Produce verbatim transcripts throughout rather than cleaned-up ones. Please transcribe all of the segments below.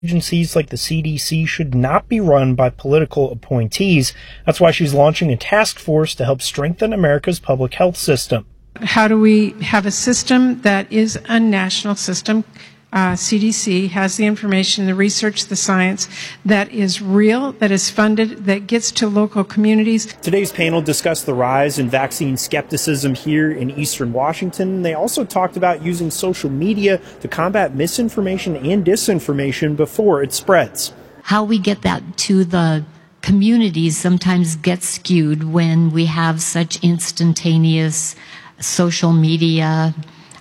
Agencies like the C D C should not be run by political appointees. That's why she's launching a task force to help strengthen America's public health system. How do we have a system that is a national system? Uh, C D C has the information, the research, the science that is real, that is funded, that gets to local communities. Today's panel discussed the rise in vaccine skepticism here in Eastern Washington. They also talked about using social media to combat misinformation and disinformation before it spreads. How we get that to the communities sometimes gets skewed when we have such instantaneous social media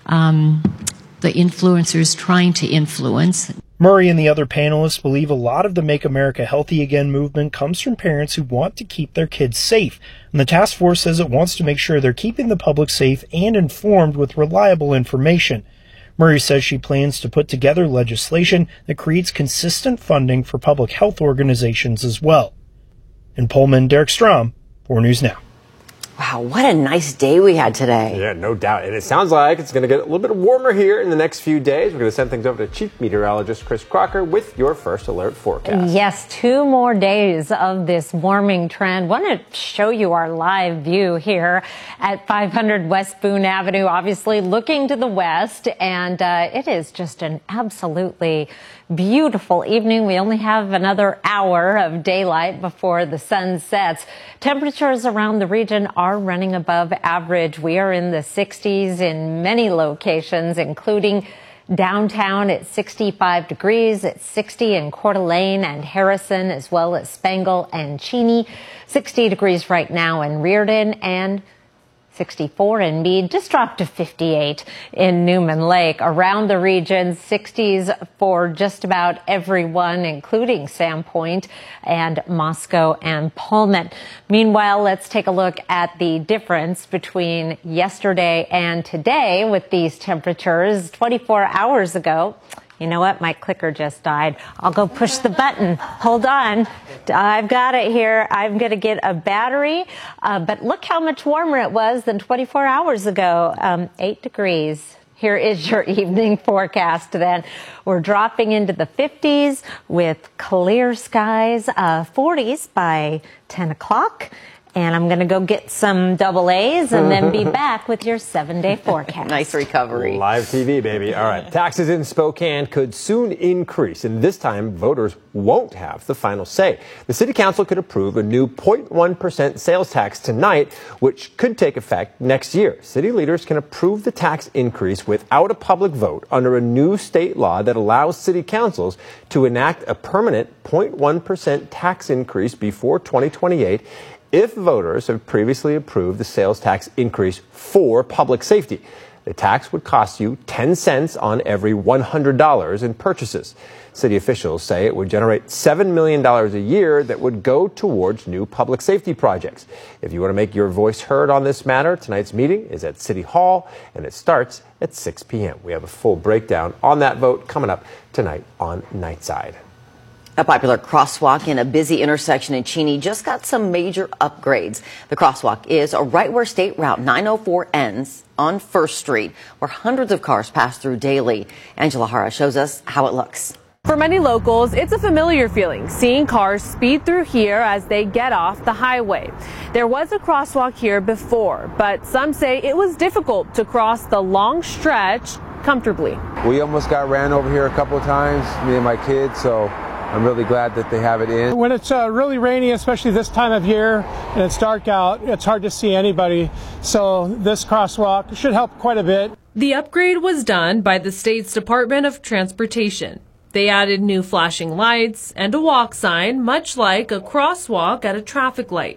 um, the influencers trying to influence. Murray and the other panelists believe a lot of the Make America Healthy Again movement comes from parents who want to keep their kids safe. And the task force says it wants to make sure they're keeping the public safe and informed with reliable information. Murray says she plans to put together legislation that creates consistent funding for public health organizations as well. In Pullman, Derek Strom, four News Now. Wow, what a nice day we had today. Yeah, no doubt. And it sounds like it's going to get a little bit warmer here in the next few days. We're going to send things over to Chief Meteorologist Chris Crocker with your first alert forecast. Yes, two more days of this warming trend. Want to show you our live view here at five hundred West Boone Avenue, obviously looking to the west. And uh, it is just an absolutely beautiful evening. We only have another hour of daylight before the sun sets. Temperatures around the region are running above average. We are in the sixties in many locations, including downtown at sixty-five degrees. It's sixty in Coeur d'Alene and Harrison, as well as Spangle and Cheney. sixty degrees right now in Reardon, and sixty-four in Meade, just dropped to fifty-eight in Newman Lake. Around the region, sixties for just about everyone, including Sandpoint and Moscow and Pullman. Meanwhile, let's take a look at the difference between yesterday and today with these temperatures. twenty-four hours ago, you know what? My clicker just died. I'll go push the button. Hold on. I've got it here. I'm going to get a battery. Uh, but look how much warmer it was than twenty-four hours ago. Um, eight degrees. Here is your evening forecast then. We're dropping into the fifties with clear skies, uh, forties by ten o'clock. And I'm going to go get some double A's and then be back with your seven-day forecast. Nice recovery. Live T V, baby. All right. Taxes in Spokane could soon increase, and this time voters won't have the final say. The city council could approve a new zero point one percent sales tax tonight, which could take effect next year. City leaders can approve the tax increase without a public vote under a new state law that allows city councils to enact a permanent zero point one percent tax increase before twenty twenty-eight. If voters have previously approved the sales tax increase for public safety. The tax would cost you ten cents on every one hundred dollars in purchases. City officials say it would generate seven million dollars a year that would go towards new public safety projects. If you want to make your voice heard on this matter, tonight's meeting is at City Hall, and it starts at six p.m. We have a full breakdown on that vote coming up tonight on Nightside. A popular crosswalk in a busy intersection in Cheney just got some major upgrades. The crosswalk is right where State Route nine oh four ends on First Street, where hundreds of cars pass through daily. Angela Hara shows us how it looks. For many locals, it's a familiar feeling, seeing cars speed through here as they get off the highway. There was a crosswalk here before, but some say it was difficult to cross the long stretch comfortably. We almost got ran over here a couple of times, me and my kids, so I'm really glad that they have it in. When it's uh, really rainy, especially this time of year, and it's dark out, it's hard to see anybody. So this crosswalk should help quite a bit. The upgrade was done by the state's Department of Transportation. They added new flashing lights and a walk sign, much like a crosswalk at a traffic light.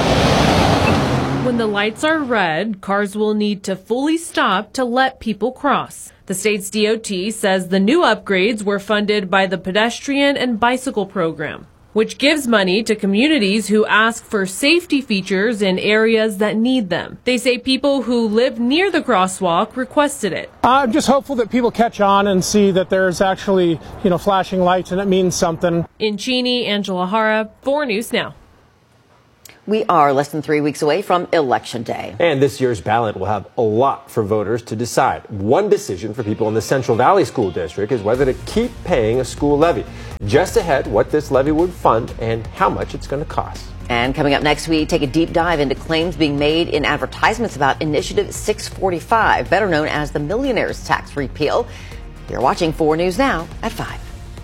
When the lights are red, cars will need to fully stop to let people cross. The state's D O T says the new upgrades were funded by the Pedestrian and Bicycle Program, which gives money to communities who ask for safety features in areas that need them. They say people who live near the crosswalk requested it. I'm just hopeful that people catch on and see that there's actually, you know, flashing lights and it means something. In Cheney, Angela Hara, four News Now. We are less than three weeks away from Election Day. And this year's ballot will have a lot for voters to decide. One decision for people in the Central Valley School District is whether to keep paying a school levy. Just ahead, what this levy would fund and how much it's going to cost. And coming up next, we take a deep dive into claims being made in advertisements about Initiative six forty-five, better known as the Millionaire's Tax repeal. You're watching four News Now at five.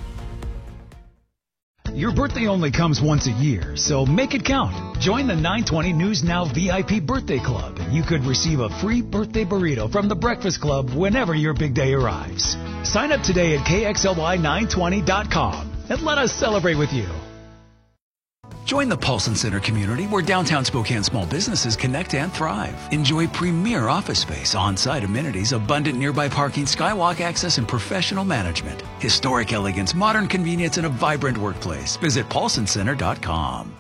Your birthday only comes once a year, so make it count. Join the nine twenty News Now V I P Birthday Club, and you could receive a free birthday burrito from the Breakfast Club whenever your big day arrives. Sign up today at K X L Y nine twenty dot com and let us celebrate with you. Join the Paulson Center community where downtown Spokane small businesses connect and thrive. Enjoy premier office space, on-site amenities, abundant nearby parking, skywalk access, and professional management. Historic elegance, modern convenience, and a vibrant workplace. Visit paulson center dot com.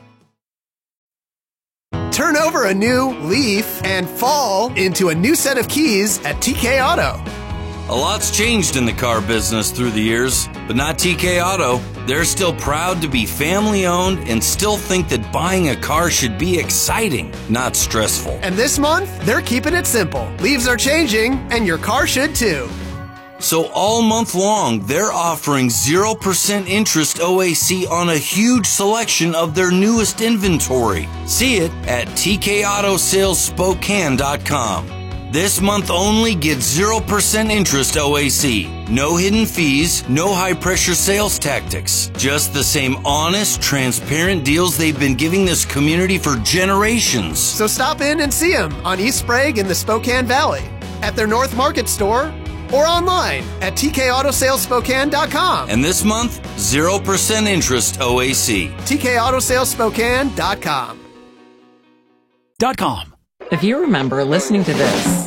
Turn over a new leaf and fall into a new set of keys at T K Auto. A lot's changed in the car business through the years, but not T K Auto. They're still proud to be family-owned and still think that buying a car should be exciting, not stressful. And this month, they're keeping it simple. Leaves are changing, and your car should too. So all month long, they're offering zero percent interest O A C on a huge selection of their newest inventory. See it at T K auto sales spokane dot com. This month only, get zero percent interest O A C. No hidden fees, no high-pressure sales tactics. Just the same honest, transparent deals they've been giving this community for generations. So stop in and see them on East Sprague in the Spokane Valley, at their North Market store, or online at T K auto sales spokane dot com. And this month, zero percent interest O A C. T K auto sales spokane dot com. Dot com. If you remember listening to this,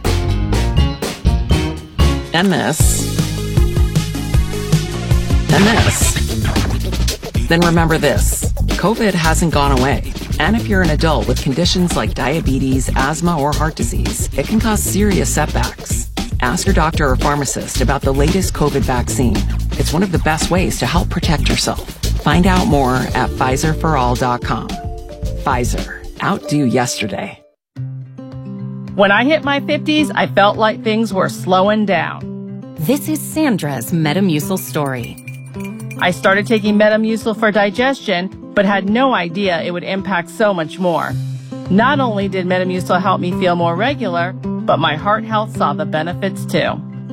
and this, and this, then remember this. COVID hasn't gone away. And if you're an adult with conditions like diabetes, asthma, or heart disease, it can cause serious setbacks. Ask your doctor or pharmacist about the latest COVID vaccine. It's one of the best ways to help protect yourself. Find out more at Pfizer for all dot com. Pfizer. Outdo yesterday. When I hit my fifties, I felt like things were slowing down. This is Sandra's Metamucil story. I started taking Metamucil for digestion, but had no idea it would impact so much more. Not only did Metamucil help me feel more regular, but my heart health saw the benefits too.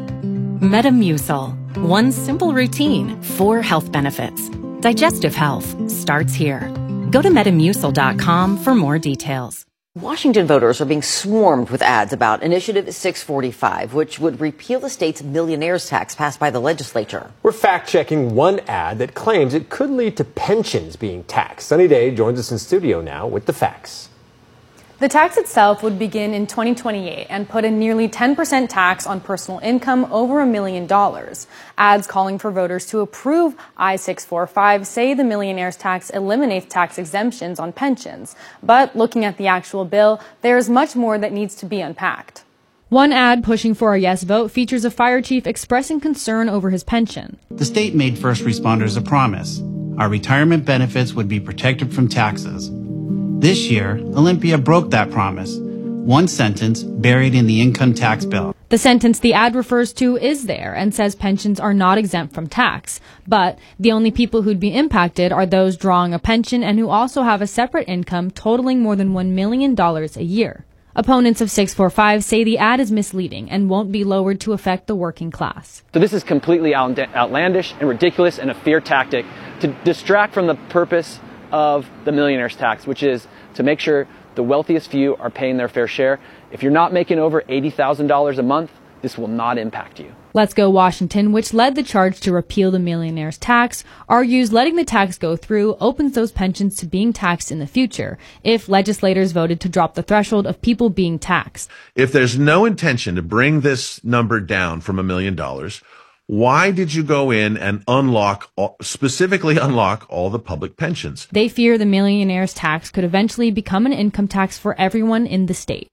Metamucil. One simple routine, four health benefits. Digestive health starts here. Go to metamucil dot com for more details. Washington voters are being swarmed with ads about Initiative six forty-five, which would repeal the state's millionaire's tax passed by the legislature. We're fact-checking one ad that claims it could lead to pensions being taxed. Sunny Day joins us in studio now with the facts. The tax itself would begin in twenty twenty-eight and put a nearly ten percent tax on personal income over a million dollars. Ads calling for voters to approve I six forty-five say the millionaire's tax eliminates tax exemptions on pensions. But looking at the actual bill, there is much more that needs to be unpacked. One ad pushing for a yes vote features a fire chief expressing concern over his pension. The state made first responders a promise. Our retirement benefits would be protected from taxes. This year, Olympia broke that promise. One sentence buried in the income tax bill. The sentence the ad refers to is there and says pensions are not exempt from tax. But the only people who'd be impacted are those drawing a pension and who also have a separate income totaling more than one million dollars a year. Opponents of six forty-five say the ad is misleading and won't be lowered to affect the working class. So this is completely outlandish and ridiculous and a fear tactic to distract from the purpose of the millionaire's tax, which is to make sure the wealthiest few are paying their fair share. If you're not making over eighty thousand dollars a month, this will not impact you. Let's Go Washington, which led the charge to repeal the millionaire's tax, argues letting the tax go through opens those pensions to being taxed in the future if legislators voted to drop the threshold of people being taxed. If there's no intention to bring this number down from a million dollars, why did you go in and unlock, specifically unlock all the public pensions? They fear the millionaire's tax could eventually become an income tax for everyone in the state.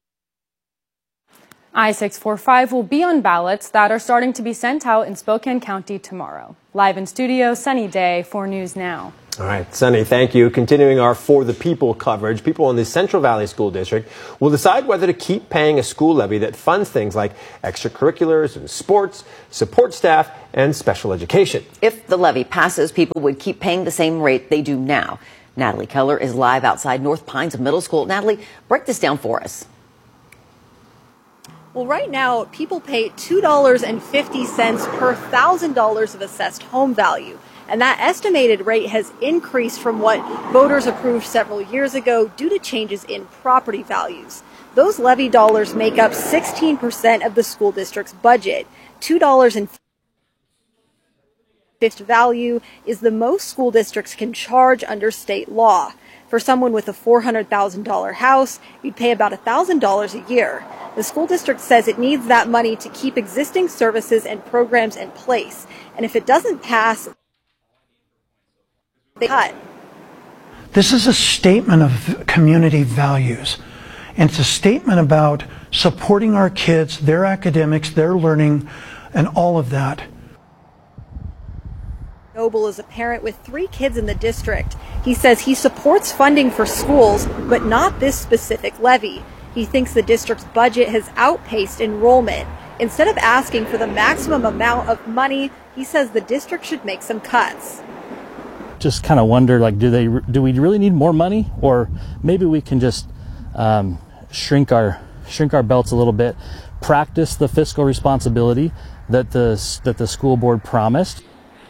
I six forty-five will be on ballots that are starting to be sent out in Spokane County tomorrow. Live in studio, Sunny Day, four News Now. All right, Sunny, thank you. Continuing our For the People coverage, people in the Central Valley School District will decide whether to keep paying a school levy that funds things like extracurriculars and sports, support staff, and special education. If the levy passes, people would keep paying the same rate they do now. Natalie Keller is live outside North Pines Middle School. Natalie, break this down for us. Well, right now, people pay two dollars and fifty cents per one thousand dollars of assessed home value. And that estimated rate has increased from what voters approved several years ago due to changes in property values. Those levy dollars make up sixteen percent of the school district's budget. two dollars and fifty cents value is the most school districts can charge under state law. For someone with a four hundred thousand dollars house, you'd pay about one thousand dollars a year. The school district says it needs that money to keep existing services and programs in place. And if it doesn't pass, they cut. This is a statement of community values, and it's a statement about supporting our kids, their academics, their learning, and all of that. Noble is a parent with three kids in the district. He says he supports funding for schools, but not this specific levy. He thinks the district's budget has outpaced enrollment. Instead of asking for the maximum amount of money, he says the district should make some cuts. Just kind of wonder, like, do they do we really need more money, or maybe we can just um, shrink our shrink our belts a little bit, practice the fiscal responsibility that the that the school board promised.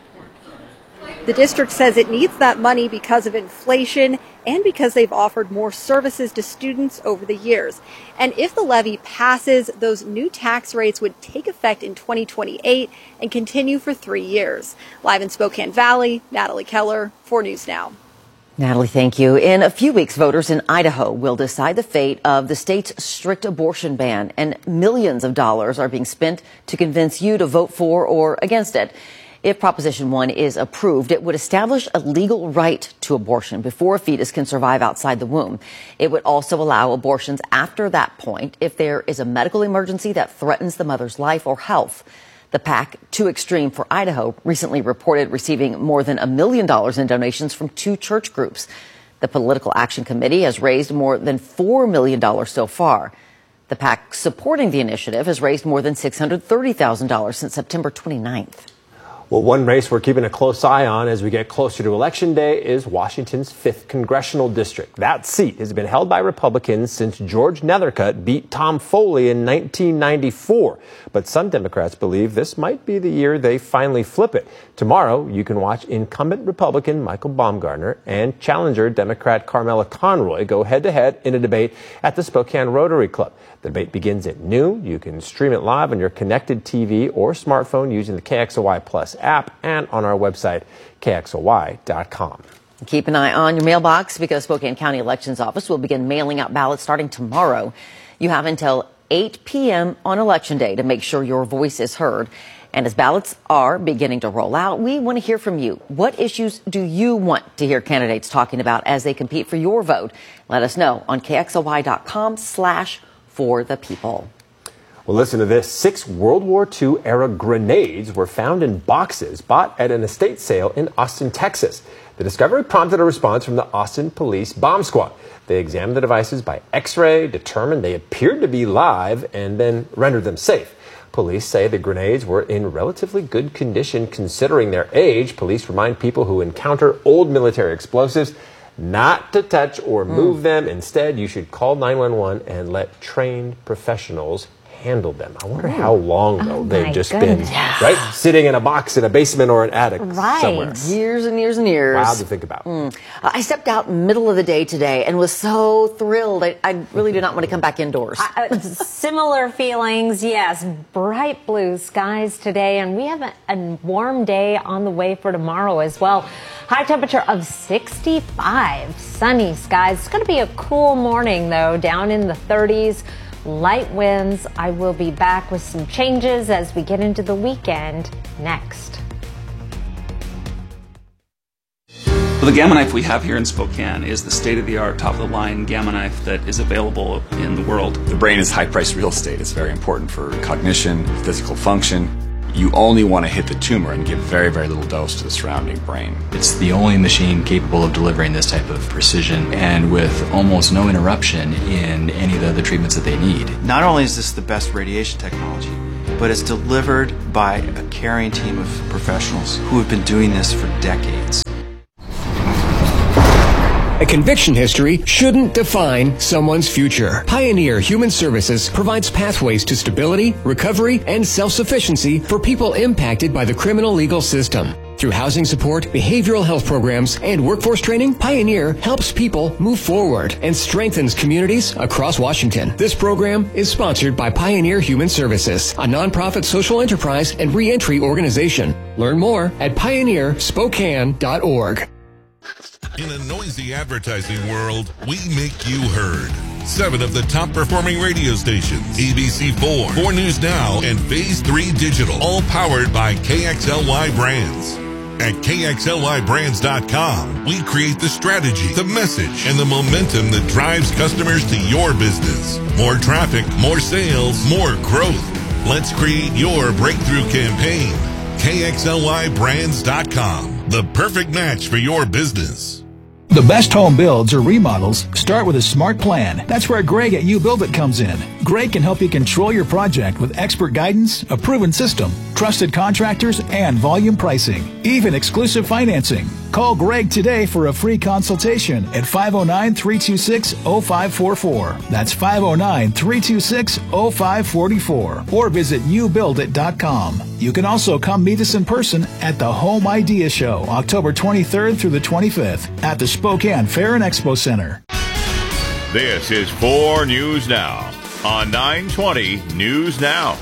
The district says it needs that money because of inflation and because they've offered more services to students over the years. And if the levy passes, those new tax rates would take effect in twenty twenty-eight and continue for three years. Live in Spokane Valley, Natalie Keller, four News Now. Natalie, thank you. In a few weeks, voters in Idaho will decide the fate of the state's strict abortion ban, and millions of dollars are being spent to convince you to vote for or against it. If Proposition one is approved, it would establish a legal right to abortion before a fetus can survive outside the womb. It would also allow abortions after that point if there is a medical emergency that threatens the mother's life or health. The PAC, Too Extreme for Idaho, recently reported receiving more than a million dollars in donations from two church groups. The Political Action Committee has raised more than four million dollars so far. The PAC supporting the initiative has raised more than six hundred thirty thousand dollars since September twenty-ninth. Well, one race we're keeping a close eye on as we get closer to Election Day is Washington's fifth Congressional District. That seat has been held by Republicans since George Nethercutt beat Tom Foley in nineteen ninety-four. But some Democrats believe this might be the year they finally flip it. Tomorrow, you can watch incumbent Republican Michael Baumgartner and challenger Democrat Carmela Conroy go head-to-head in a debate at the Spokane Rotary Club. The debate begins at noon. You can stream it live on your connected T V or smartphone using the K X O Y Plus app and on our website, K X O Y dot com. Keep an eye on your mailbox because Spokane County Elections Office will begin mailing out ballots starting tomorrow. You have until eight p.m. on Election Day to make sure your voice is heard. And as ballots are beginning to roll out, we want to hear from you. What issues do you want to hear candidates talking about as they compete for your vote? Let us know on K X O Y dot com slash for the people. Well, listen to this. Six World War Two era grenades were found in boxes bought at an estate sale in Austin, Texas. The discovery prompted a response from the Austin Police Bomb Squad. They examined the devices by X-ray, determined they appeared to be live, and then rendered them safe. Police say the grenades were in relatively good condition considering their age. Police remind people who encounter old military explosives not to touch or move mm. them. Instead, you should call nine one one and let trained professionals handle them. I wonder Ooh. how long, though, oh they've just goodness. been, yes. right, sitting in a box in a basement or an attic right. somewhere. Years and years and years. Wow to think about. Mm. I stepped out middle of the day today and was so thrilled. I, I really do not want to come back indoors. Uh, similar feelings, yes. Bright blue skies today, and we have a, a warm day on the way for tomorrow as well. High temperature of sixty-five, sunny skies. It's going to be a cool morning, though, down in the thirties. Light winds. I will be back with some changes as we get into the weekend next. Well, the Gamma Knife we have here in Spokane is the state-of-the-art, top-of-the-line Gamma Knife that is available in the world. The brain is high-priced real estate. It's very important for cognition, physical function. You only want to hit the tumor and give very, very little dose to the surrounding brain. It's the only machine capable of delivering this type of precision and with almost no interruption in any of the other treatments that they need. Not only is this the best radiation technology, but it's delivered by a caring team of professionals who have been doing this for decades. A conviction history shouldn't define someone's future. Pioneer Human Services provides pathways to stability, recovery, and self-sufficiency for people impacted by the criminal legal system. Through housing support, behavioral health programs, and workforce training, Pioneer helps people move forward and strengthens communities across Washington. This program is sponsored by Pioneer Human Services, a nonprofit social enterprise and reentry organization. Learn more at pioneer spokane dot org. In a noisy advertising world, we make you heard. Seven of the top performing radio stations, A B C four, four News Now, and Phase three Digital, all powered by K X L Y Brands. At K X L Y brands dot com, we create the strategy, the message, and the momentum that drives customers to your business. More traffic, more sales, more growth. Let's create your breakthrough campaign. K X L Y brands dot com, the perfect match for your business. The best home builds or remodels start with a smart plan. That's where Greg at You Build It comes in. Greg can help you control your project with expert guidance, a proven system, trusted contractors, and volume pricing, even exclusive financing. Call Greg today for a free consultation at five oh nine, three two six, oh five four four. That's five oh nine, three two six, oh five four four. Or visit you build it dot com. You can also come meet us in person at the Home Idea Show, October twenty-third through the twenty-fifth at the Spokane Fair and Expo Center. This is four News Now on nine twenty News Now.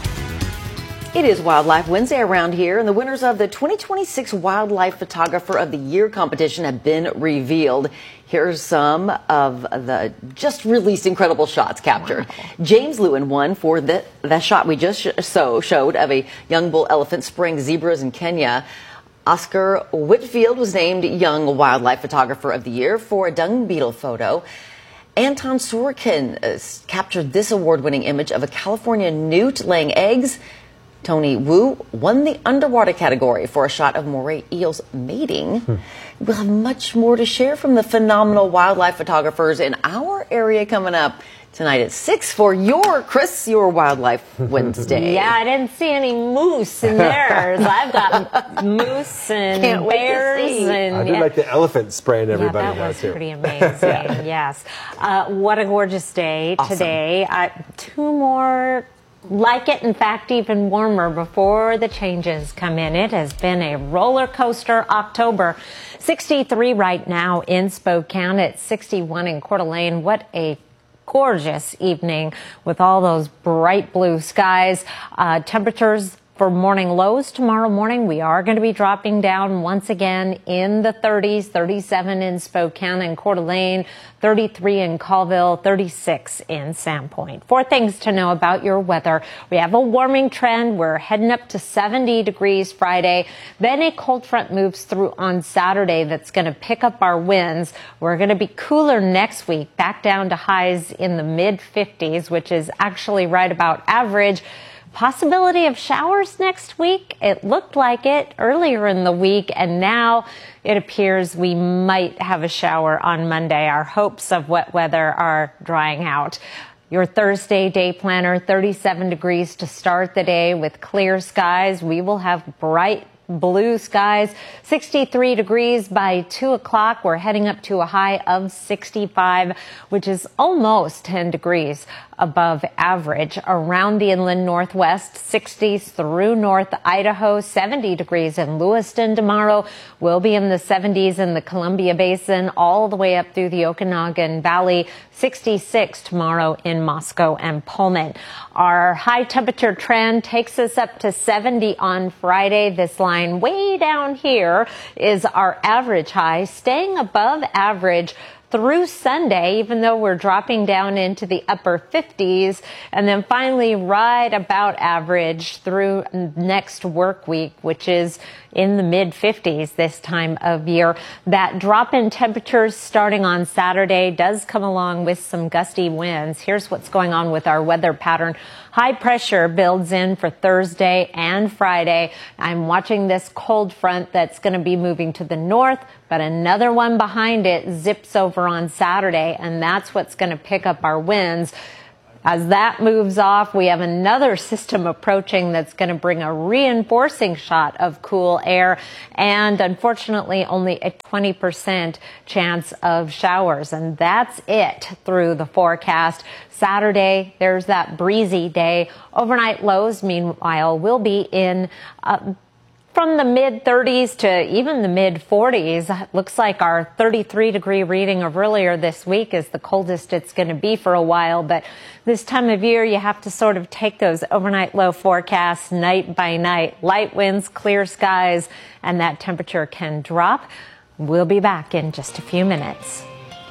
It is Wildlife Wednesday around here, and the winners of the twenty twenty-six Wildlife Photographer of the Year competition have been revealed. Here's some of the just released incredible shots captured. Wow. James Lewin won for the, the shot we just sh so showed of a young bull elephant spraying zebras in Kenya. Oscar Whitfield was named Young Wildlife Photographer of the Year for a dung beetle photo. Anton Sorokin uh, captured this award-winning image of a California newt laying eggs. Tony Wu won the underwater category for a shot of moray eels mating. Hmm. We'll have much more to share from the phenomenal wildlife photographers in our area coming up tonight at six for your, Chris, your Wildlife Wednesday. Yeah, I didn't see any moose in theirs. I've got moose and Can't bears. Wait to see. And, I do yeah. like the elephant spraying everybody yeah, that now, was too. pretty amazing, yeah. Yes. Uh, what a gorgeous day Awesome. today. Uh, two more like it, in fact, even warmer before the changes come in. It has been a roller coaster October. sixty-three right now in Spokane. It's sixty-one in Coeur d'Alene. What a gorgeous evening with all those bright blue skies. Uh, temperatures for morning lows tomorrow morning, we are going to be dropping down once again in the thirties, thirty-seven in Spokane and Coeur d'Alene, thirty-three in Colville, thirty-six in Sandpoint. Four things to know about your weather. We have a warming trend. We're heading up to seventy degrees Friday. Then a cold front moves through on Saturday that's going to pick up our winds. We're going to be cooler next week, back down to highs in the mid fifties, which is actually right about average. Possibility of showers next week. It looked like it earlier in the week, and now it appears we might have a shower on Monday. Our hopes of wet weather are drying out. Your Thursday day planner, thirty-seven degrees to start the day with clear skies. We will have bright blue skies, sixty-three degrees by two o'clock. We're heading up to a high of sixty-five, which is almost ten degrees above average. Around the inland northwest, sixties through North Idaho, seventy degrees in Lewiston tomorrow. We'll be in the seventies in the Columbia Basin, all the way up through the Okanagan Valley, sixty-six tomorrow in Moscow and Pullman. Our high temperature trend takes us up to seventy on Friday. This line way down here is our average high, staying above average through Sunday, even though we're dropping down into the upper fifties, and then finally right about average through next work week, which is in the mid fifties this time of year. That drop in temperatures starting on Saturday does come along with some gusty winds. Here's what's going on with our weather pattern. High pressure builds in for Thursday and Friday. I'm watching this cold front that's going to be moving to the north, but another one behind it zips over on Saturday, and that's what's going to pick up our winds. As that moves off, we have another system approaching that's going to bring a reinforcing shot of cool air and, unfortunately, only a twenty percent chance of showers. And that's it through the forecast. Saturday, there's that breezy day. Overnight lows, meanwhile, will be in uh, from the mid thirties to even the mid forties. Looks like our thirty-three degree reading of earlier this week is the coldest it's going to be for a while. But this time of year, you have to sort of take those overnight low forecasts night by night. Light winds, clear skies, and that temperature can drop. We'll be back in just a few minutes.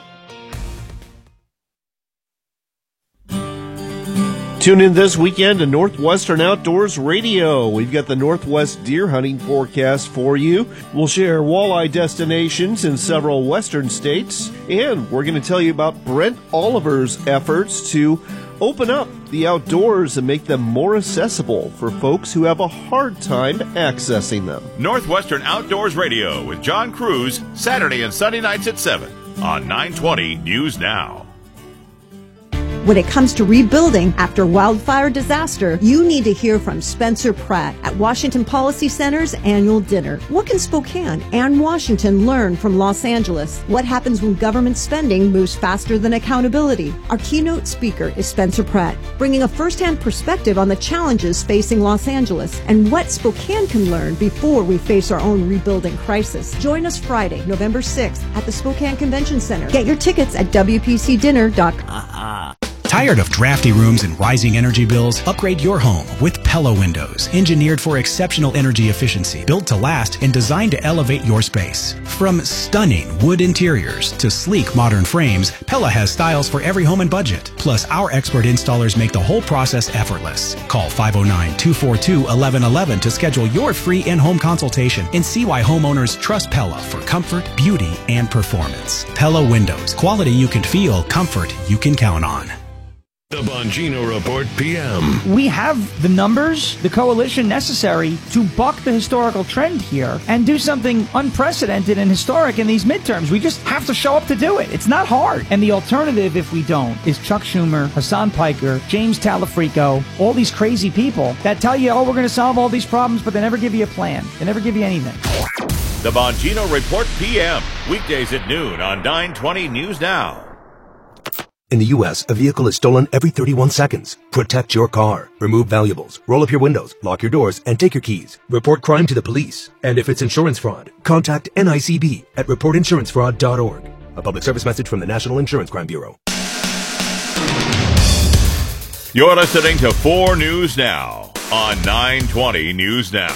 Tune in this weekend to Northwestern Outdoors Radio. We've got the Northwest deer hunting forecast for you. We'll share walleye destinations in several western states, and we're going to tell you about Brent Oliver's efforts to open up the outdoors and make them more accessible for folks who have a hard time accessing them. Northwestern Outdoors Radio with John Cruz, Saturday and Sunday nights at seven on nine twenty News Now. When it comes to rebuilding after wildfire disaster, you need to hear from Spencer Pratt at Washington Policy Center's annual dinner. What can Spokane and Washington learn from Los Angeles? What happens when government spending moves faster than accountability? Our keynote speaker is Spencer Pratt, bringing a firsthand perspective on the challenges facing Los Angeles and what Spokane can learn before we face our own rebuilding crisis. Join us Friday, November sixth at the Spokane Convention Center. Get your tickets at W P C dinner dot com. Uh-uh. Tired of drafty rooms and rising energy bills? Upgrade your home with Pella Windows, engineered for exceptional energy efficiency, built to last, and designed to elevate your space. From stunning wood interiors to sleek modern frames, Pella has styles for every home and budget. Plus, our expert installers make the whole process effortless. Call five oh nine, two four two, one one one one to schedule your free in-home consultation and see why homeowners trust Pella for comfort, beauty, and performance. Pella Windows, quality you can feel, comfort you can count on. The Bongino Report P M. We have the numbers, the coalition necessary to buck the historical trend here and do something unprecedented and historic in these midterms. We just have to show up to do it. It's not hard. And the alternative, if we don't, is Chuck Schumer, Hassan Piker, James Talafrico, all these crazy people that tell you, oh, we're going to solve all these problems, but they never give you a plan. They never give you anything. The Bongino Report P M. Weekdays at noon on nine twenty News Now. In the U S, a vehicle is stolen every thirty-one seconds. Protect your car. Remove valuables. Roll up your windows. Lock your doors and take your keys. Report crime to the police. And if it's insurance fraud, contact N I C B at report insurance fraud dot org. A public service message from the National Insurance Crime Bureau. You're listening to four News Now on nine twenty News Now.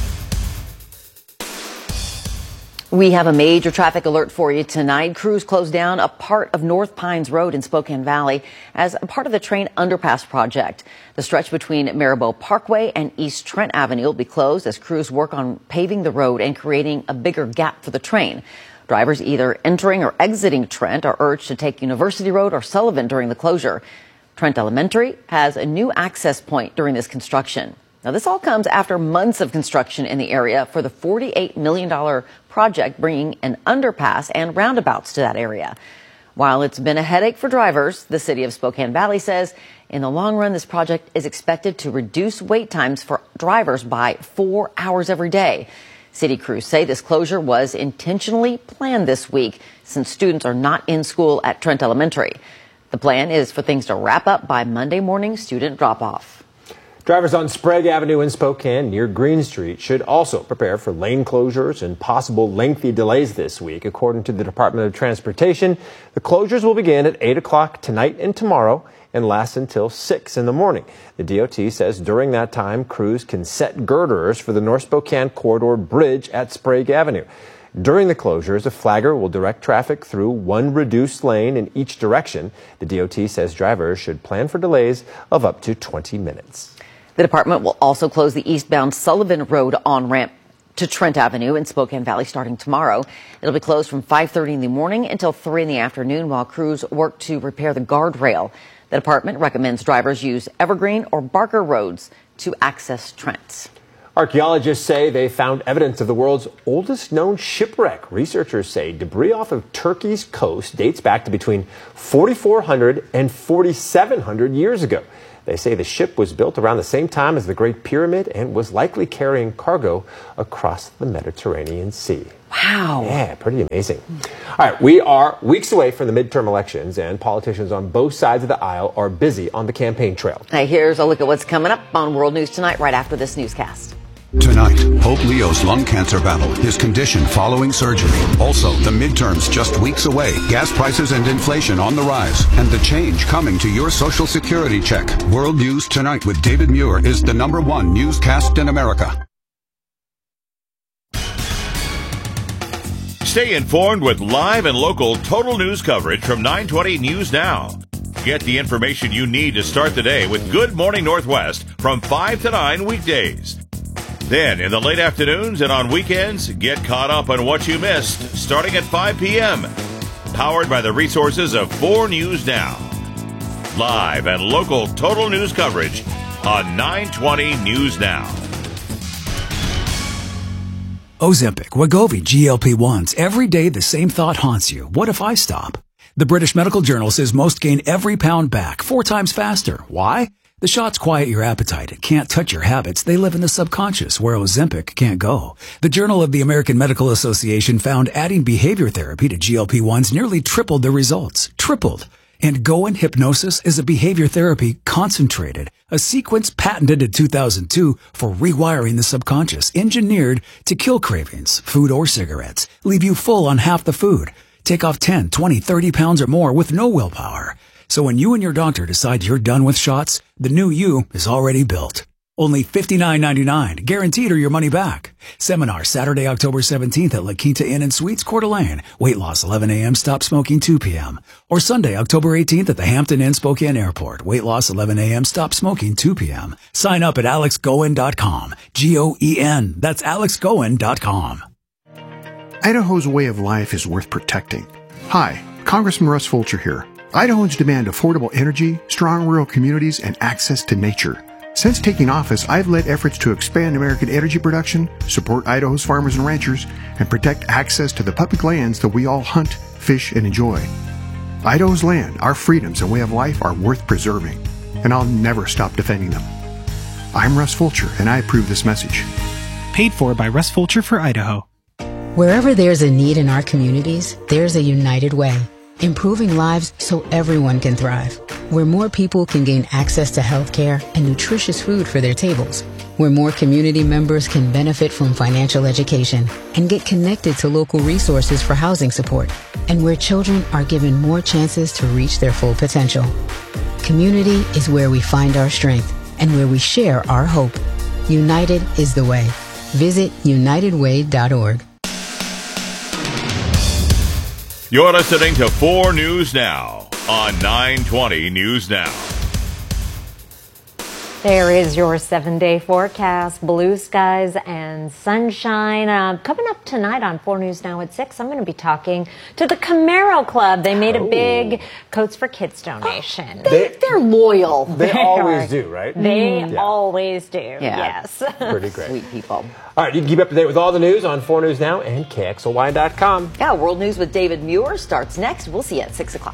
We have a major traffic alert for you tonight. Crews closed down a part of North Pines Road in Spokane Valley as a part of the train underpass project. The stretch between Maribel Parkway and East Trent Avenue will be closed as crews work on paving the road and creating a bigger gap for the train. Drivers either entering or exiting Trent are urged to take University Road or Sullivan during the closure. Trent Elementary has a new access point during this construction. Now, this all comes after months of construction in the area for the forty-eight million dollars project bringing an underpass and roundabouts to that area. While it's been a headache for drivers, the city of Spokane Valley says in the long run, this project is expected to reduce wait times for drivers by four hours every day. City crews say this closure was intentionally planned this week since students are not in school at Trent Elementary. The plan is for things to wrap up by Monday morning student drop-off. Drivers on Sprague Avenue in Spokane near Green Street should also prepare for lane closures and possible lengthy delays this week. According to the Department of Transportation, the closures will begin at eight o'clock tonight and tomorrow and last until six in the morning. The D O T says during that time, crews can set girders for the North Spokane Corridor Bridge at Sprague Avenue. During the closures, a flagger will direct traffic through one reduced lane in each direction. The D O T says drivers should plan for delays of up to twenty minutes. The department will also close the eastbound Sullivan Road on-ramp to Trent Avenue in Spokane Valley starting tomorrow. It'll be closed from five thirty in the morning until three in the afternoon while crews work to repair the guardrail. The department recommends drivers use Evergreen or Barker roads to access Trent. Archaeologists say they found evidence of the world's oldest known shipwreck. Researchers say debris off of Turkey's coast dates back to between forty-four hundred and forty-seven hundred years ago. They say the ship was built around the same time as the Great Pyramid and was likely carrying cargo across the Mediterranean Sea. Wow. Yeah, pretty amazing. All right, we are weeks away from the midterm elections, and politicians on both sides of the aisle are busy on the campaign trail. Hey, here's a look at what's coming up on World News Tonight right after this newscast. Tonight, Hope Leo's lung cancer battle, his condition following surgery. Also, the midterms just weeks away, gas prices and inflation on the rise, and the change coming to your Social Security check. World News Tonight with David Muir is the number one newscast in America. Stay informed with live and local total news coverage from nine twenty News Now. Get the information you need to start the day with Good Morning Northwest from five to nine weekdays. Then, in the late afternoons and on weekends, get caught up on what you missed starting at five p.m. Powered by the resources of four News Now. Live and local total news coverage on nine twenty News Now. Ozempic, Wegovy, G L P ones. Every day the same thought haunts you. What if I stop? The British Medical Journal says most gain every pound back, four times faster. Why? The shots quiet your appetite. It can't touch your habits. They live in the subconscious, where Ozempic can't go. The Journal of the American Medical Association found adding behavior therapy to G L P ones nearly tripled the results. Tripled. And Goin Hypnosis is a behavior therapy concentrated, a sequence patented in two thousand two for rewiring the subconscious, engineered to kill cravings, food or cigarettes, leave you full on half the food, take off ten, twenty, thirty pounds or more with no willpower. So when you and your doctor decide you're done with shots, the new you is already built. Only fifty-nine ninety-nine, guaranteed or your money back. Seminar Saturday, October seventeenth at La Quinta Inn and Suites, Coeur d'Alene. Weight loss eleven a.m., stop smoking two p.m. Or Sunday, October eighteenth at the Hampton Inn Spokane Airport. Weight loss eleven a.m., stop smoking two p.m. Sign up at alex goen dot com. G O E N. That's alex goen dot com. Idaho's way of life is worth protecting. Hi, Congressman Russ Fulcher here. Idahoans demand affordable energy, strong rural communities, and access to nature. Since taking office, I've led efforts to expand American energy production, support Idaho's farmers and ranchers, and protect access to the public lands that we all hunt, fish, and enjoy. Idaho's land, our freedoms, and way of life are worth preserving, and I'll never stop defending them. I'm Russ Fulcher, and I approve this message. Paid for by Russ Fulcher for Idaho. Wherever there's a need in our communities, there's a United Way. Improving lives so everyone can thrive. Where more people can gain access to health care and nutritious food for their tables. Where more community members can benefit from financial education and get connected to local resources for housing support. And where children are given more chances to reach their full potential. Community is where we find our strength and where we share our hope. United is the way. Visit united way dot org. You're listening to four News Now on nine twenty News Now. There is your seven-day forecast, blue skies and sunshine. Uh, coming up tonight on four News Now at six, I'm going to be talking to the Camaro Club. They made a big Coats for Kids donation. Oh, they, they're loyal. They, they always do, right? They mm. always do, yeah. yes. Pretty great. Sweet people. All right, you can keep up to date with all the news on four News Now and K X L Y dot com. Yeah, World News with David Muir starts next. We'll see you at six o'clock.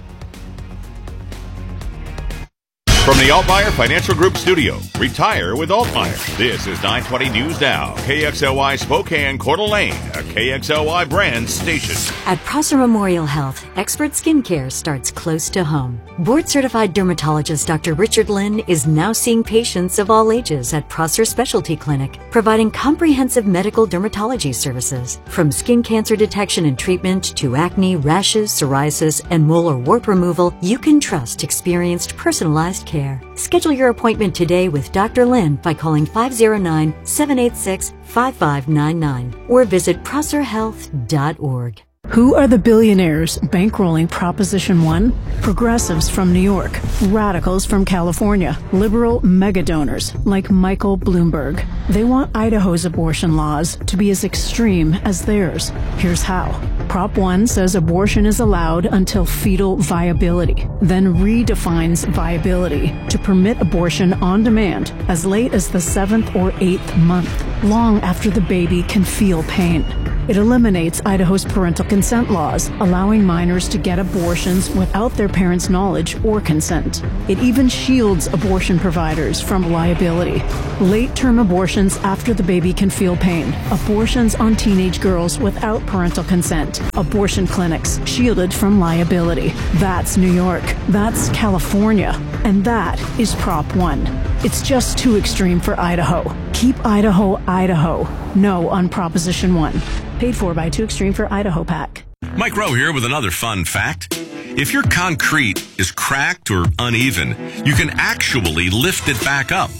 From the Altmaier Financial Group studio, retire with Altmaier. This is nine twenty News Now, K X L Y Spokane, Coeur d'Alene, a K X L Y brand station. At Prosser Memorial Health, expert skincare starts close to home. Board-certified dermatologist Doctor Richard Lynn is now seeing patients of all ages at Prosser Specialty Clinic, providing comprehensive medical dermatology services. From skin cancer detection and treatment to acne, rashes, psoriasis, and mole or wart removal, you can trust experienced, personalized care. Schedule your appointment today with Doctor Lynn by calling five oh nine, seven eight six, five five nine nine or visit prosser health dot org. Who are the billionaires bankrolling Proposition one? Progressives from New York, radicals from California, liberal megadonors like Michael Bloomberg. They want Idaho's abortion laws to be as extreme as theirs. Here's how. Prop one says abortion is allowed until fetal viability, then redefines viability to permit abortion on demand as late as the seventh or eighth month, long after the baby can feel pain. It eliminates Idaho's parental consent laws, allowing minors to get abortions without their parents' knowledge or consent. It even shields abortion providers from liability. Late-term abortions after the baby can feel pain. Abortions on teenage girls without parental consent. Abortion clinics shielded from liability. That's New York. That's California. And that is Prop one. It's just too extreme for Idaho. Keep Idaho, Idaho. No on Proposition one. Paid for by Too Extreme for Idaho PAC. Mike Rowe here with another fun fact. If your concrete is cracked or uneven, you can actually lift it back up.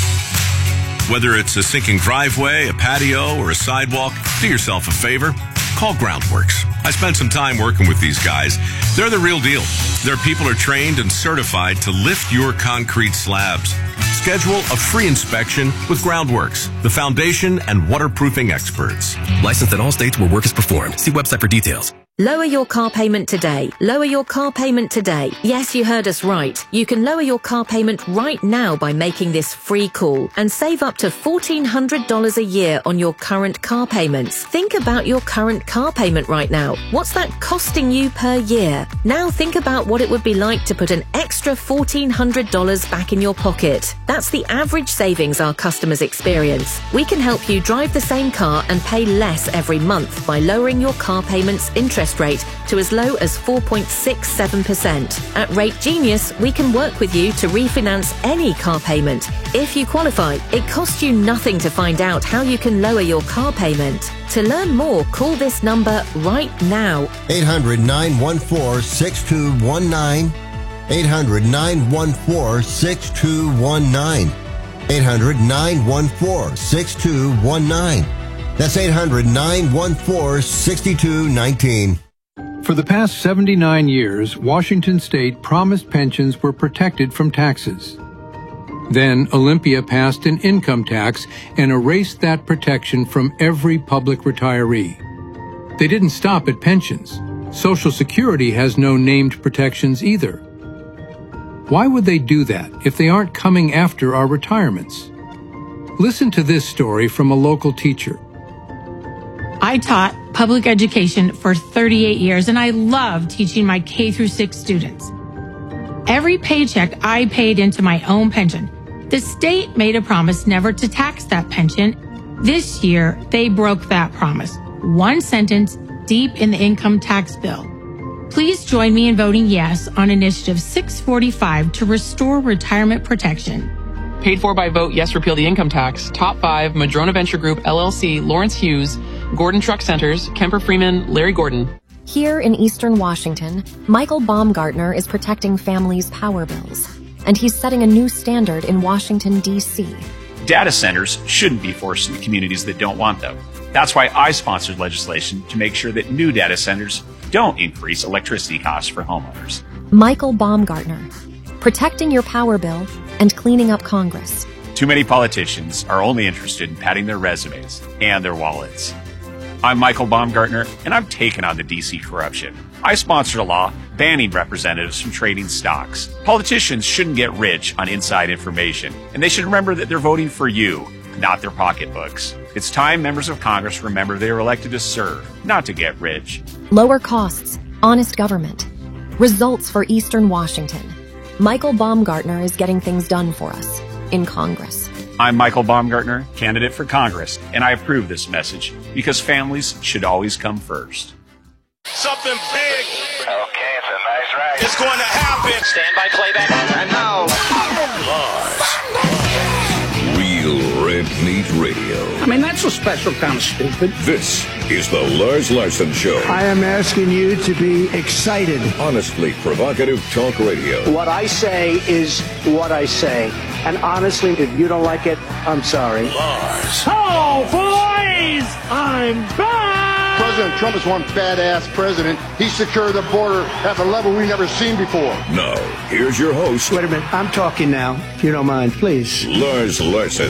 Whether it's a sinking driveway, a patio, or a sidewalk, do yourself a favor. Call Groundworks. I spent some time working with these guys. They're the real deal. Their people are trained and certified to lift your concrete slabs. Schedule a free inspection with Groundworks, the foundation and waterproofing experts. Licensed in all states where work is performed. See website for details. Lower your car payment today. Lower your car payment today. Yes, you heard us right. You can lower your car payment right now by making this free call and save up to fourteen hundred dollars a year on your current car payments. Think about your current car payment right now. What's that costing you per year? Now think about what it would be like to put an extra fourteen hundred dollars back in your pocket. That's the average savings our customers experience. We can help you drive the same car and pay less every month by lowering your car payment's interest rate to as low as four point six seven percent. At Rate Genius, we can work with you to refinance any car payment. If you qualify, it costs you nothing to find out how you can lower your car payment. To learn more, call this number right now. eight hundred, nine one four, six two one nine. eight hundred, nine one four, six two one nine. eight hundred, nine one four, six two one nine. That's eight hundred, nine one four, six two one nine. For the past seventy-nine years, Washington State promised pensions were protected from taxes. Then Olympia passed an income tax and erased that protection from every public retiree. They didn't stop at pensions. Social Security has no named protections either. Why would they do that if they aren't coming after our retirements? Listen to this story from a local teacher. I taught public education for thirty-eight years, and I love teaching my K through six students. Every paycheck I paid into my own pension. The state made a promise never to tax that pension. This year, they broke that promise. One sentence deep in the income tax bill. Please join me in voting yes on Initiative six forty-five to restore retirement protection. Paid for by Vote Yes Repeal the Income Tax, Top five, Madrona Venture Group, L L C, Lawrence Hughes, Gordon Truck Centers, Kemper Freeman, Larry Gordon. Here in Eastern Washington, Michael Baumgartner is protecting families' power bills. And he's setting a new standard in Washington, D C. Data centers shouldn't be forced into communities that don't want them. That's why I sponsored legislation to make sure that new data centers don't increase electricity costs for homeowners. Michael Baumgartner, protecting your power bill and cleaning up Congress. Too many politicians are only interested in padding their resumes and their wallets. I'm Michael Baumgartner, and I'm taking on the D C corruption. I sponsored a law banning representatives from trading stocks. Politicians shouldn't get rich on inside information, and they should remember that they're voting for you, not their pocketbooks. It's time members of Congress remember they were elected to serve, not to get rich. Lower costs, honest government. Results for Eastern Washington. Michael Baumgartner is getting things done for us in Congress. I'm Michael Baumgartner, candidate for Congress, and I approve this message because families should always come first. Something big. Okay, it's a nice ride. It's going to happen. Stand by playback. And now, Lars. Real Red Meat Radio. I mean, that's a special kind of stupid. This is the Lars Larson Show. I am asking you to be excited. Honestly provocative talk radio. What I say is what I say. And honestly, if you don't like it, I'm sorry. Lars. Oh, boys! I'm back! President Trump is one badass president. He secured the border at a level we've never seen before. Now, here's your host. Wait a minute. I'm talking now, if you don't mind, please. Lars Larson.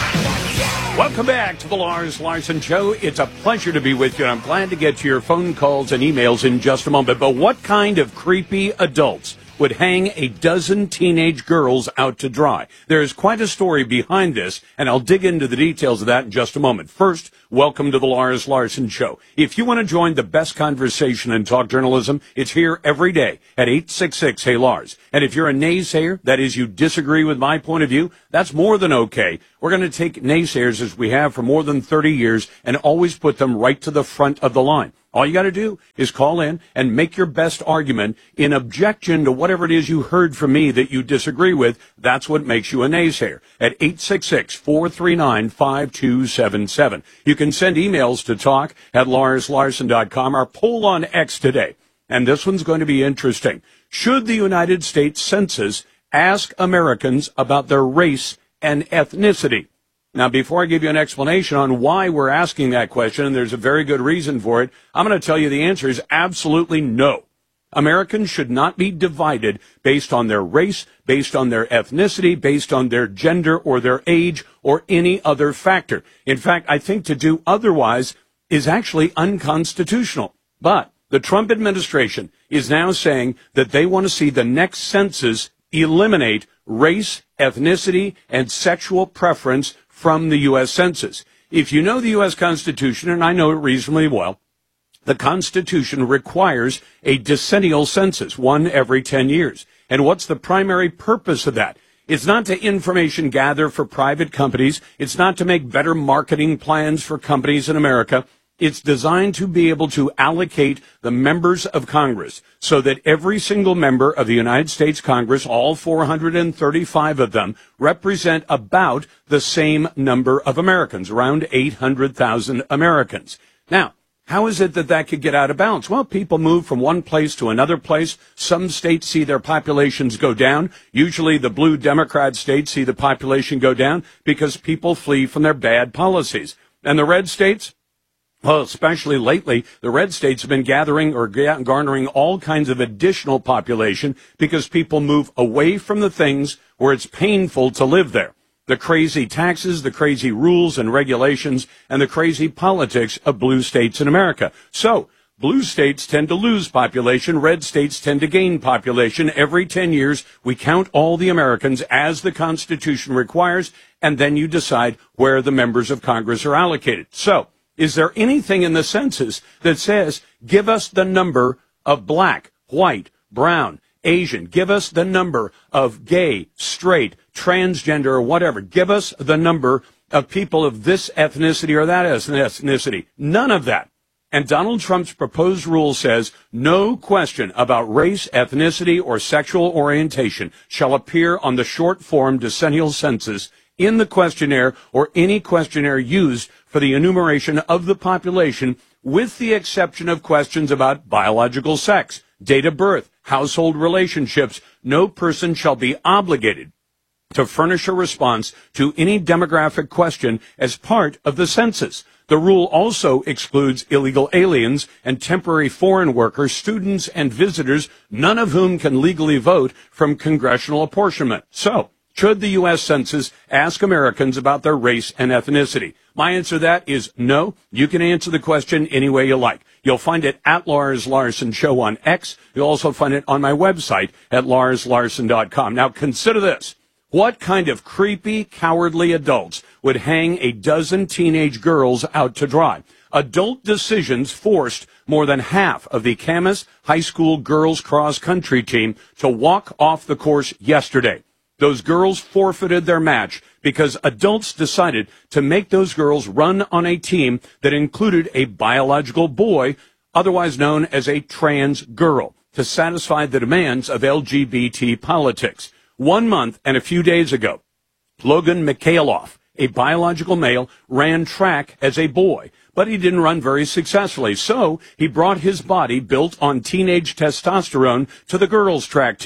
Welcome back to the Lars Larson Show. It's a pleasure to be with you. I'm glad to get to your phone calls and emails in just a moment. But what kind of creepy adults would hang a dozen teenage girls out to dry? There is quite a story behind this, and I'll dig into the details of that in just a moment. First, welcome to the Lars Larson Show. If you want to join the best conversation in talk journalism, it's here every day at eight six six, hey Lars. And if you're a naysayer, that is you disagree with my point of view, that's more than okay. We're going to take naysayers as we have for more than thirty years and always put them right to the front of the line. All you got to do is call in and make your best argument in objection to whatever it is you heard from me that you disagree with. That's what makes you a naysayer. At eight six six, four three nine, five two seven seven. You can send emails to talk at lars larson dot com. Our poll on X today, and this one's going to be interesting. Should the United States Census ask Americans about their race and ethnicity? Now, before I give you an explanation on why we're asking that question, and there's a very good reason for it, I'm going to tell you the answer is absolutely no. Americans should not be divided based on their race, based on their ethnicity, based on their gender or their age or any other factor. In fact, I think to do otherwise is actually unconstitutional. But the Trump administration is now saying that they want to see the next census eliminate race, ethnicity, and sexual preference from the U S Census. If you know the U S Constitution, and I know it reasonably well, the Constitution requires a decennial census, one every ten years. And what's the primary purpose of that? It's not to information gather for private companies. It's not to make better marketing plans for companies in America. It's designed to be able to allocate the members of Congress so that every single member of the United States Congress, all four hundred thirty-five of them, represent about the same number of Americans, around eight hundred thousand Americans. Now, how is it that that could get out of balance? Well, people move from one place to another place. Some states see their populations go down. Usually the blue Democrat states see the population go down because people flee from their bad policies. And the red states? Well, especially lately, the red states have been gathering or garnering all kinds of additional population because people move away from the things where it's painful to live there. The crazy taxes, the crazy rules and regulations, and the crazy politics of blue states in America. So, blue states tend to lose population. Red states tend to gain population. Every ten years, we count all the Americans as the Constitution requires, and then you decide where the members of Congress are allocated. So, is there anything in the census that says, give us the number of black, white, brown, Asian, give us the number of gay, straight, transgender, or whatever. Give us the number of people of this ethnicity or that ethnicity. None of that. And Donald Trump's proposed rule says no question about race, ethnicity, or sexual orientation shall appear on the short form decennial census, in the questionnaire, or any questionnaire used for the enumeration of the population, with the exception of questions about biological sex, date of birth, household relationships. No person shall be obligated to furnish a response to any demographic question as part of the census. The rule also excludes illegal aliens and temporary foreign workers, students, and visitors, none of whom can legally vote, from congressional apportionment. So, should the U S Census ask Americans about their race and ethnicity? My answer to that is no. You can answer the question any way you like. You'll find it at Lars Larson Show on X. You'll also find it on my website at lars larson dot com. Now, consider this. What kind of creepy, cowardly adults would hang a dozen teenage girls out to dry? Adult decisions forced more than half of the Camas High School girls cross-country team to walk off the course yesterday. Those girls forfeited their match because adults decided to make those girls run on a team that included a biological boy, otherwise known as a trans girl, to satisfy the demands of L G B T politics. One month and a few days ago, Logan Mikhailoff, a biological male, ran track as a boy, but he didn't run very successfully. So he brought his body, built on teenage testosterone, to the girls' track team.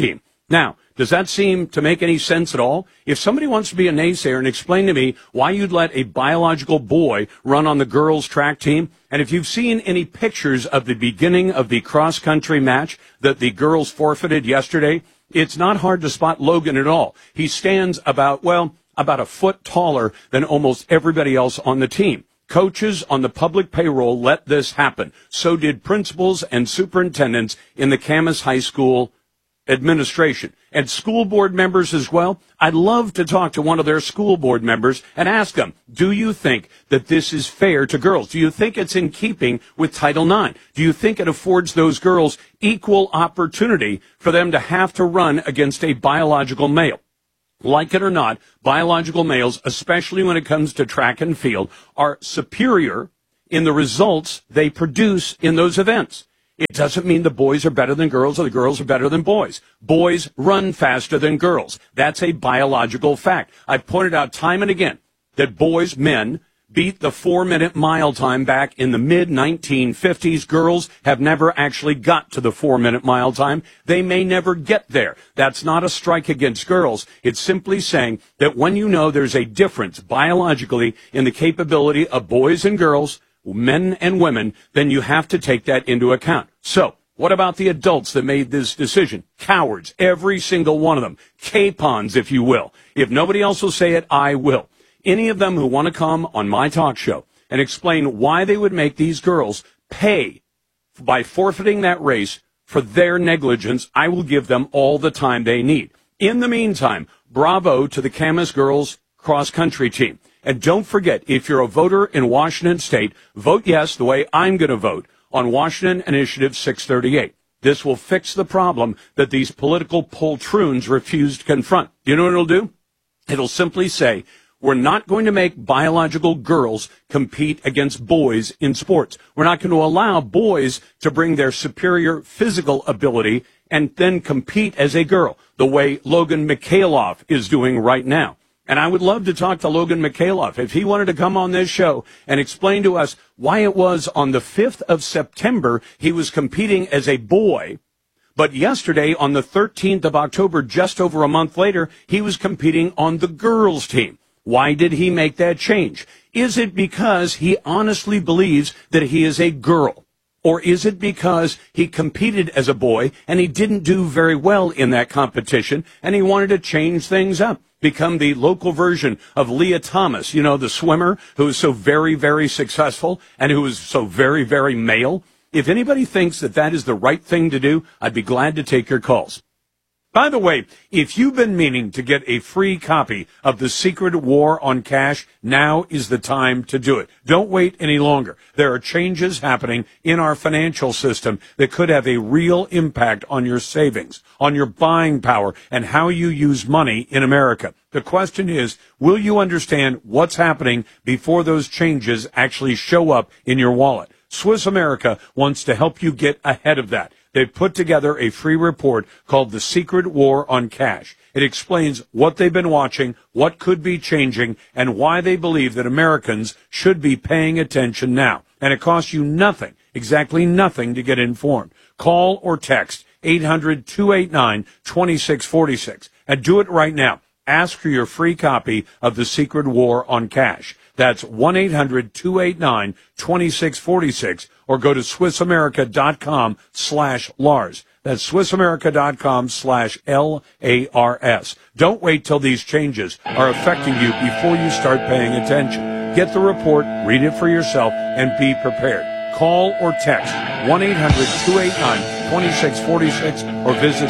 Now, does that seem to make any sense at all? If somebody wants to be a naysayer and explain to me why you'd let a biological boy run on the girls' track team, and if you've seen any pictures of the beginning of the cross-country match that the girls forfeited yesterday, it's not hard to spot Logan at all. He stands about, well, about a foot taller than almost everybody else on the team. Coaches on the public payroll let this happen. So did principals and superintendents in the Camas High School administration and school board members as well. I'd love to talk to one of their school board members and ask them, do you think that this is fair to girls? Do you think it's in keeping with Title nine? Do you think it affords those girls equal opportunity for them to have to run against a biological male? Like it or not, biological males, especially when it comes to track and field, are superior in the results they produce in those events. It doesn't mean the boys are better than girls or the girls are better than boys. Boys run faster than girls. That's a biological fact. I've pointed out time and again that boys, men, beat the four-minute mile time back in the mid nineteen fifties. Girls have never actually got to the four-minute mile time. They may never get there. That's not a strike against girls. It's simply saying that when you know there's a difference biologically in the capability of boys and girls, men and women, then you have to take that into account. So, what about the adults that made this decision? Cowards, every single one of them. Capons, if you will. If nobody else will say it, I will. Any of them who want to come on my talk show and explain why they would make these girls pay by forfeiting that race for their negligence, I will give them all the time they need. In the meantime, bravo to the Camas girls cross-country team. And don't forget, if you're a voter in Washington State, vote yes the way I'm going to vote on Washington Initiative six thirty-eight. This will fix the problem that these political poltroons refuse to confront. You know what it'll do? It'll simply say, we're not going to make biological girls compete against boys in sports. We're not going to allow boys to bring their superior physical ability and then compete as a girl, the way Logan Mikhailov is doing right now. And I would love to talk to Logan Mikhailov if he wanted to come on this show and explain to us why it was on the fifth of September he was competing as a boy, but yesterday on the thirteenth of October, just over a month later, he was competing on the girls' team. Why did he make that change? Is it because he honestly believes that he is a girl? Or is it because he competed as a boy and he didn't do very well in that competition and he wanted to change things up? Become the local version of Leah Thomas, you know, the swimmer who is so very, very successful and who is so very, very male. If anybody thinks that that is the right thing to do, I'd be glad to take your calls. By the way, if you've been meaning to get a free copy of The Secret War on Cash, now is the time to do it. Don't wait any longer. There are changes happening in our financial system that could have a real impact on your savings, on your buying power, and how you use money in America. The question is, will you understand what's happening before those changes actually show up in your wallet? Swiss America wants to help you get ahead of that. They've put together a free report called The Secret War on Cash. It explains what they've been watching, what could be changing, and why they believe that Americans should be paying attention now. And it costs you nothing, exactly nothing, to get informed. Call or text eight hundred, two eight nine, two six four six. And do it right now. Ask for your free copy of The Secret War on Cash. That's one eight hundred, two eight nine, two six four six, or go to SwissAmerica.com slash Lars. That's SwissAmerica.com slash L A R S. Don't wait till these changes are affecting you before you start paying attention. Get the report, read it for yourself, and be prepared. Call or text one eight hundred, two eight nine, two six four six or visit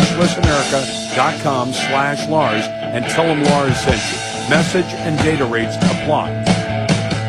SwissAmerica.com slash Lars and tell them Lars sent you. Message and data rates apply.